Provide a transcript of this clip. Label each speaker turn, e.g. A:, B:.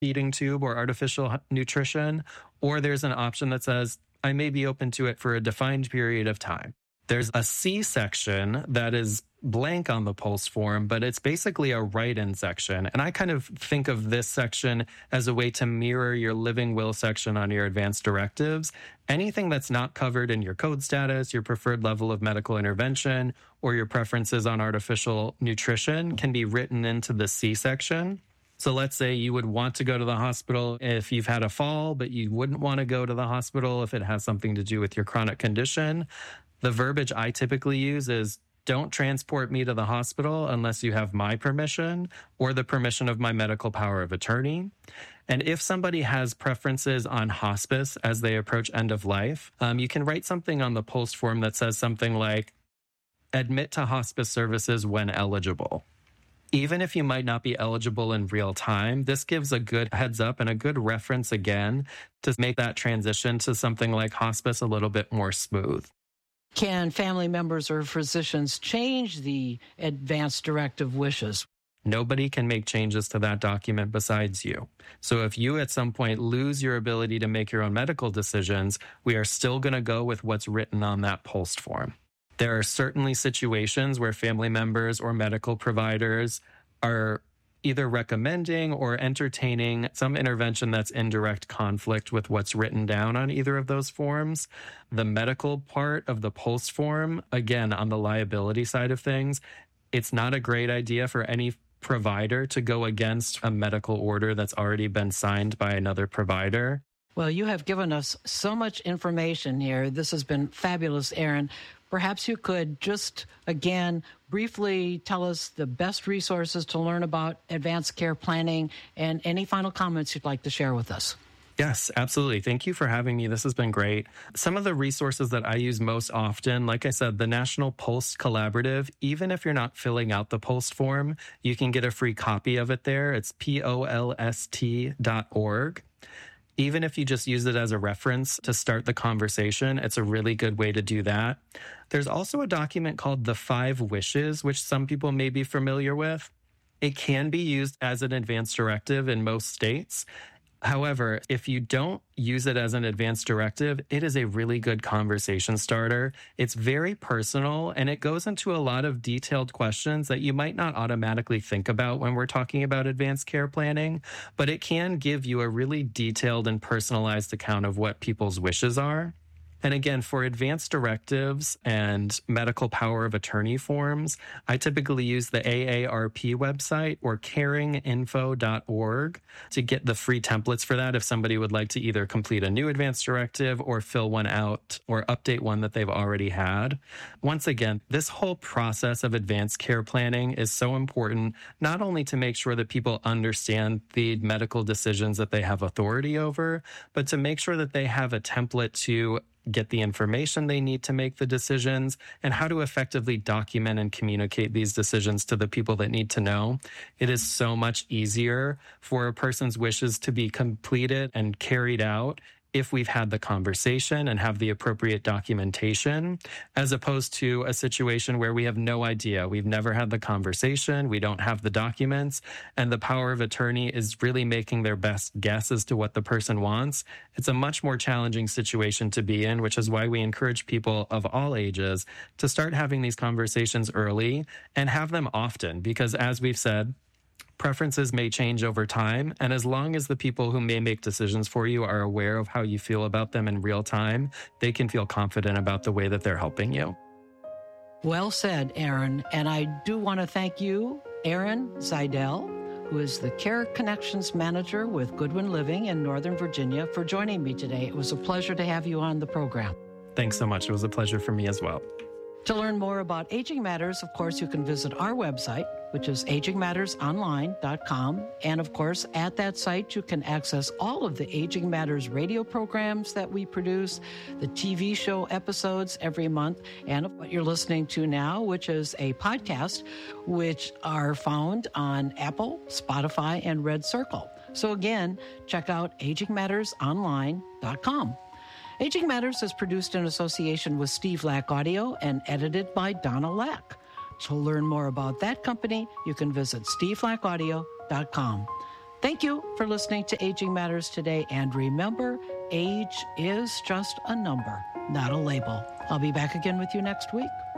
A: feeding tube or artificial nutrition, or there's an option that says, I may be open to it for a defined period of time. There's a C section that is blank on the POLST form, but it's basically a write-in section. And I kind of think of this section as a way to mirror your living will section on your advanced directives. Anything that's not covered in your code status, your preferred level of medical intervention, or your preferences on artificial nutrition can be written into the C section. So let's say you would want to go to the hospital if you've had a fall, but you wouldn't want to go to the hospital if it has something to do with your chronic condition. The verbiage I typically use is, don't transport me to the hospital unless you have my permission or the permission of my medical power of attorney. And if somebody has preferences on hospice as they approach end of life, you can write something on the POLST form that says something like, admit to hospice services when eligible. Even if you might not be eligible in real time, this gives a good heads up and a good reference again to make that transition to something like hospice a little bit more smooth.
B: Can family members or physicians change the advanced directive wishes?
A: Nobody can make changes to that document besides you. So if you at some point lose your ability to make your own medical decisions, we are still going to go with what's written on that POLST form. There are certainly situations where family members or medical providers are either recommending or entertaining some intervention that's in direct conflict with what's written down on either of those forms. The medical part of the POLST form, again, on the liability side of things, it's not a great idea for any provider to go against a medical order that's already been signed by another provider.
B: Well, you have given us so much information here. This has been fabulous, Aaron. Perhaps you could just, again, briefly tell us the best resources to learn about advanced care planning and any final comments you'd like to share with us.
A: Yes, absolutely. Thank you for having me. This has been great. Some of the resources that I use most often, like I said, the National POLST Collaborative, even if you're not filling out the POLST form, you can get a free copy of it there. It's polst.org. Even if you just use it as a reference to start the conversation, it's a really good way to do that. There's also a document called the 5 Wishes, which some people may be familiar with. It can be used as an advanced directive in most states. However, if you don't use it as an advanced directive, it is a really good conversation starter. It's very personal, and it goes into a lot of detailed questions that you might not automatically think about when we're talking about advanced care planning, but it can give you a really detailed and personalized account of what people's wishes are. And again, for advanced directives and medical power of attorney forms, I typically use the AARP website or caringinfo.org to get the free templates for that if somebody would like to either complete a new advanced directive or fill one out or update one that they've already had. Once again, this whole process of advanced care planning is so important, not only to make sure that people understand the medical decisions that they have authority over, but to make sure that they have a template to get the information they need to make the decisions, and how to effectively document and communicate these decisions to the people that need to know. It is so much easier for a person's wishes to be completed and carried out if we've had the conversation and have the appropriate documentation, as opposed to a situation where we have no idea. We've never had the conversation, we don't have the documents, and the power of attorney is really making their best guess as to what the person wants. It's a much more challenging situation to be in, which is why we encourage people of all ages to start having these conversations early and have them often, because as we've said, preferences may change over time, and as long as the people who may make decisions for you are aware of how you feel about them in real time, they can feel confident about the way that they're helping you.
B: Well said, Aaron. And I do want to thank you, Aaron Zeidel, who is the Care Connections Manager with Goodwin Living in Northern Virginia, for joining me today. It was a pleasure to have you on the program.
A: Thanks so much. It was a pleasure for me as well.
B: To learn more about Aging Matters, of course, you can visit our website, which is agingmattersonline.com. And of course, at that site, you can access all of the Aging Matters radio programs that we produce, the TV show episodes every month, and what you're listening to now, which is a podcast, which are found on Apple, Spotify, and Red Circle. So again, check out agingmattersonline.com. Aging Matters is produced in association with Steve Lack Audio and edited by Donna Lack. To learn more about that company, you can visit stevelackaudio.com. Thank you for listening to Aging Matters today. And remember, age is just a number, not a label. I'll be back again with you next week.